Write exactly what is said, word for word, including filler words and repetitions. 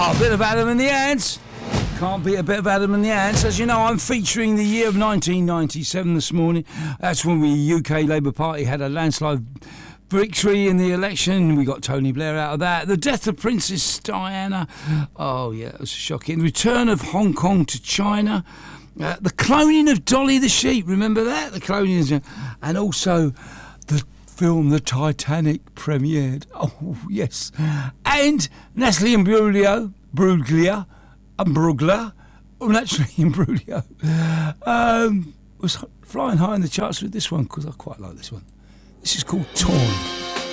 Oh, a bit of Adam and the Ants. Can't beat a bit of Adam and the Ants. As you know, I'm featuring the year of nineteen ninety-seven this morning. That's when we U K Labour Party had a landslide victory in the election. We got Tony Blair out of that. The death of Princess Diana. Oh, yeah, it was shocking. The return of Hong Kong to China. Uh, the cloning of Dolly the sheep. Remember that? The cloning. And also the film The Titanic premiered. Oh, yes. And Natalie Imbruglia. Bruglia. Imbruglia. Oh, naturally, Imbruglia. Um, was flying high in the charts with this one because I quite like this one. This is called Torn.